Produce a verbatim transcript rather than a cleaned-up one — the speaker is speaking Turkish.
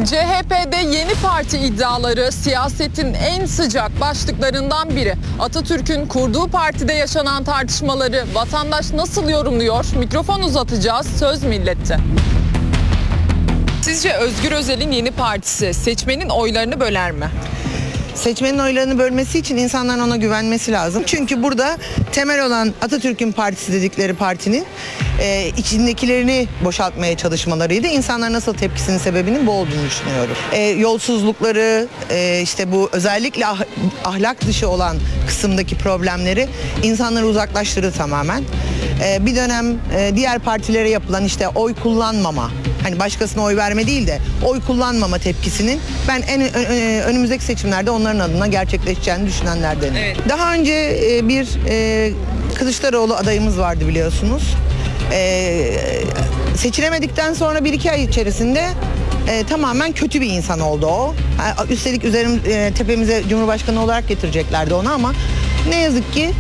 C H P'de yeni parti iddiaları siyasetin en sıcak başlıklarından biri. Atatürk'ün kurduğu partide yaşanan tartışmaları vatandaş nasıl yorumluyor? Mikrofon uzatacağız, söz millette. Sizce Özgür Özel'in yeni partisi seçmenin oylarını böler mi? Seçmenin oylarını bölmesi için insanların ona güvenmesi lazım. Çünkü burada temel olan Atatürk'ün partisi dedikleri partinin e, içindekilerini boşaltmaya çalışmalarıydı. İnsanlar nasıl tepkisinin sebebinin bu olduğunu düşünüyorum. E, yolsuzlukları, e, işte bu özellikle ah, ahlak dışı olan kısımdaki problemleri insanları uzaklaştırdı tamamen. E, bir dönem e, diğer partilere yapılan işte oy kullanmama, hani başkasına oy verme değil de oy kullanmama tepkisinin ben en ö- önümüzdeki seçimlerde onların adına gerçekleşeceğini düşünenlerdenim. Evet. Daha önce e, bir e, Kılıçdaroğlu adayımız vardı biliyorsunuz. E, seçilemedikten sonra bir iki ay içerisinde e, tamamen kötü bir insan oldu o. Üstelik üzerim e, tepemize Cumhurbaşkanı olarak getireceklerdi onu ama ne yazık ki